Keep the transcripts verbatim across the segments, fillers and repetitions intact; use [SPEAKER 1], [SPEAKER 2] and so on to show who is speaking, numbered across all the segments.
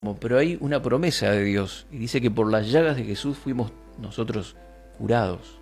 [SPEAKER 1] Pero hay una promesa de Dios y dice que por las llagas de Jesús fuimos nosotros curados.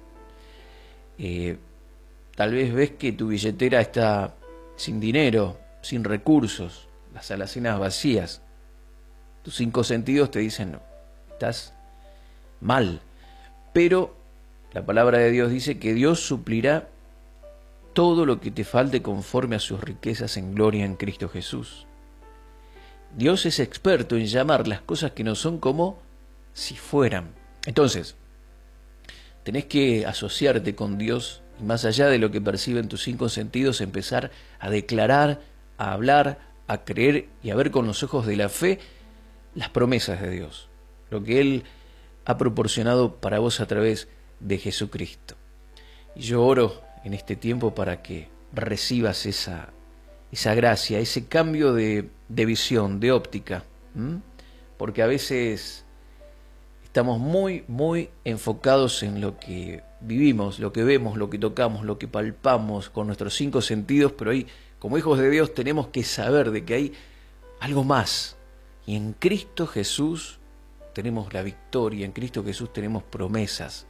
[SPEAKER 1] Eh, tal vez ves que tu billetera está sin dinero, sin recursos, las alacenas vacías. Tus cinco sentidos te dicen, no, estás mal. Pero la palabra de Dios dice que Dios suplirá todo lo que te falte conforme a sus riquezas en gloria en Cristo Jesús. Dios es experto en llamar las cosas que no son como si fueran. Entonces, tenés que asociarte con Dios y más allá de lo que perciben tus cinco sentidos, empezar a declarar, a hablar, a creer y a ver con los ojos de la fe las promesas de Dios, lo que Él ha proporcionado para vos a través de Jesucristo. Y yo oro en este tiempo para que recibas esa esa gracia, ese cambio de, de visión, de óptica, ¿m? Porque a veces estamos muy, muy enfocados en lo que vivimos, lo que vemos, lo que tocamos, lo que palpamos con nuestros cinco sentidos, pero ahí, como hijos de Dios, tenemos que saber de que hay algo más. Y en Cristo Jesús tenemos la victoria, en Cristo Jesús tenemos promesas.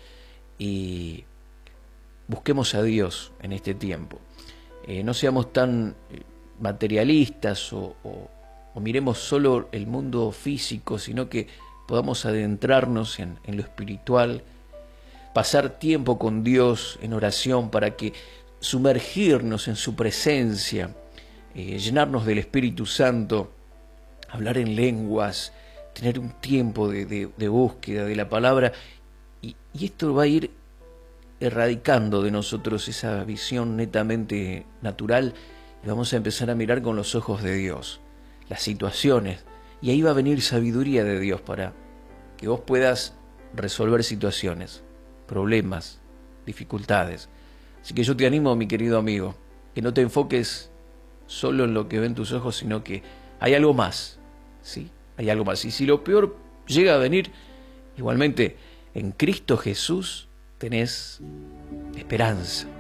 [SPEAKER 1] Y busquemos a Dios en este tiempo. Eh, no seamos tan materialistas o, o, o miremos solo el mundo físico, sino que podamos adentrarnos en, en lo espiritual, pasar tiempo con Dios en oración para que sumergirnos en su presencia, eh, llenarnos del Espíritu Santo, hablar en lenguas, tener un tiempo de, de, de búsqueda de la palabra y, y esto va a ir erradicando de nosotros esa visión netamente natural y vamos a empezar a mirar con los ojos de Dios las situaciones y ahí va a venir sabiduría de Dios para que vos puedas resolver situaciones, problemas, dificultades. Así que yo te animo, mi querido amigo, que no te enfoques solo en lo que ven tus ojos, sino que hay algo más, ¿sí? Hay algo más. Y si lo peor llega a venir, igualmente en Cristo Jesús tenés esperanza.